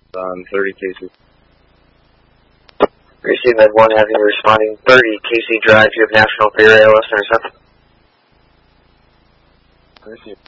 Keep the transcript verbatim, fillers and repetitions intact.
on thirty K C. Receive Med one, having you responding thirty K C Drive. You have National for your A L S intercept. Receive.